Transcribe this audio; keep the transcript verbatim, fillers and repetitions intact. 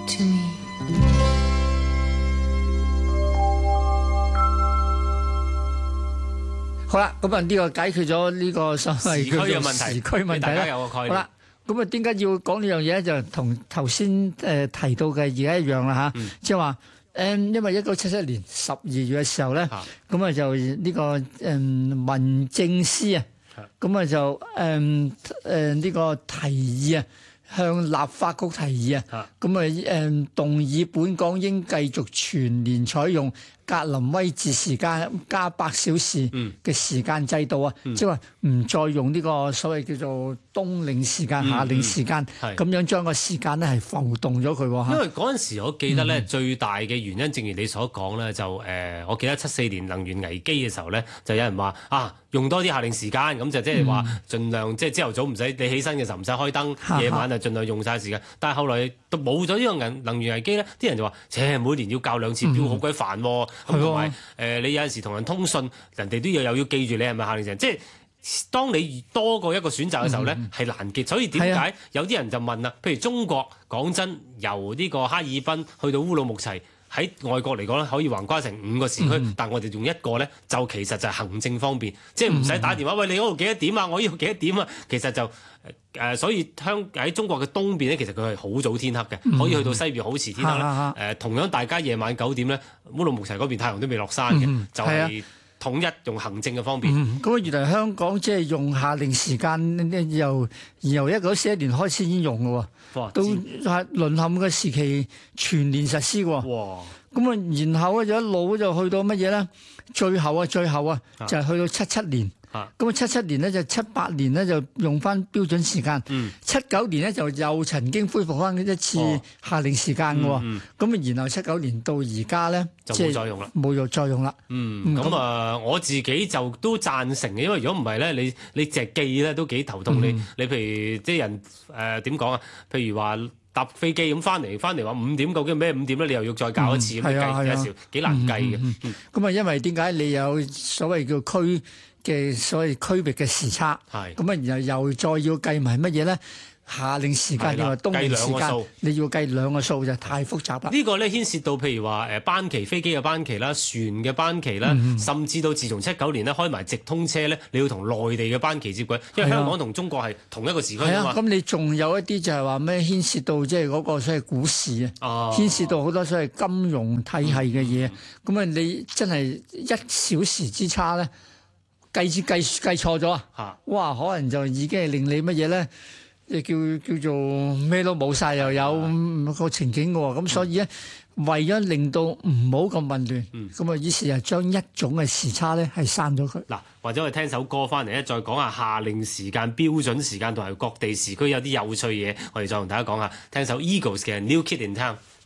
to me. 好啦，咁啊呢個解決咗呢個所謂時區嘅問題， 時區問題大家啦。 有個概念。 好啦，咁啊點解要講呢樣嘢咧？就同頭先誒提到嘅而家一樣啦嚇， 嗯即係話誒，因為一九七七年十二月嘅時候咧，咁啊就呢個誒民政司啊，咁啊就誒誒呢個提議啊。向立法局提議啊，咁啊誒動議本港應繼續全年採用格林威治時間加八小時嘅時間制度啊， 嗯、 即係話唔再用呢個所謂叫做冬令時間、 嗯、 夏令時間，咁、嗯、樣將個時間咧係浮動咗佢喎。 因為嗰陣時我記得咧、嗯、最大嘅原因，正如你所講咧，就誒、呃、我記得七四年能源危機嘅時候咧，就有人話啊用多啲夏令時間，咁就即係話盡量、嗯、即係朝頭早唔使你起身嘅時候唔使開燈，夜晚就盡量用晒時間。但係後來都冇咗呢個能能源危機咧，啲人就話：切每年要校兩次表，好鬼煩喎。咁同埋誒，你有陣時同人通訊，人哋都要又要記住你係咪夏令時間。即係當你多過一個選擇嘅時候咧，係、嗯、難記。所以點解有啲人就問啦？譬如中國講真，由呢個哈爾濱去到烏魯木齊。喺外國嚟講咧，可以橫跨成五個時區，嗯、但我哋用一個咧，就其實就係行政方便，即係唔使打電話，喂，你嗰度幾多點啊？我呢度幾多點啊？其實就誒、呃，所以香喺中國嘅東邊咧，其實佢係好早天黑嘅，嗯、可以去到西邊好遲天黑啦。誒、呃，同樣大家夜晚九點咧，烏魯木齊嗰邊太陽都未落山嘅，嗯、就係統一用行政嘅方便。 咁、嗯、原來香港即係用夏令時間，由由一九四一年開始已經用嘅喎。到係淪陷嘅時期全年實施喎，咁啊，然後咧就一路就去到乜嘢咧？最後啊，最後啊，就係、是、去到七七年。咁啊，七七年咧就七八年咧就用翻標準時間。七九、嗯、年咧就又曾經恢復翻一次夏令時間嘅喎。咁啊、嗯，嗯、然後七九年到而家咧就冇再用啦， 冇再再用啦。 嗯，咁啊、嗯，我自己就都贊成嘅，因為如果唔係咧，你你隻記咧都幾頭痛。嗯、你你譬如啲人誒點講啊？譬如話搭飛機咁翻嚟，翻嚟話五點究竟咩五點咧？你又要再搞一次咁、嗯、計，有時幾難計嘅。咁啊、嗯，嗯嗯、因為點解你有所謂叫區嘅所謂區域嘅時差，咁啊，然後又再要計埋乜嘢咧？夏令時間定係冬令時間，你要計兩個數就太複雜啦。呢個咧牽涉到譬如話誒班期飛機嘅班期啦、船嘅班期啦，嗯、甚至到自從七九年咧開埋直通車咧，你要同內地嘅班期接軌，因為香港同中國係同一個時區啊嘛。咁你仲有一啲就係話咩牽涉到即係嗰個所謂股市啊，牽涉到好多所謂金融體系嘅嘢。咁啊、嗯，你真係一小時之差咧，計計計錯咗啊！哇，可能就已經係令你乜嘢咧？即叫叫做咩都冇晒，又有個情景嘅喎，咁所以咧，為咗令到唔好咁混亂，咁啊、嗯，於是就將一種嘅時差咧係刪咗佢。嗱，或者我哋聽首歌翻嚟咧，再講下夏令時間、標準時間同埋各地時區有啲有趣嘢，我哋再同大家講下。聽首 Eagles 嘅 New Kid in Town。